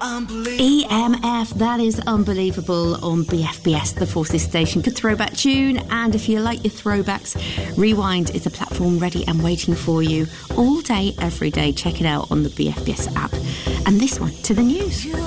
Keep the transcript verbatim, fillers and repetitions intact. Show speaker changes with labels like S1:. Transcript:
S1: E M F, that is unbelievable on B F B S, the Forces station. Good throwback tune. And if you like your throwbacks, Rewind is a platform ready and waiting for you all day, every day. Check it out on the B F B S app. And this one, to the news.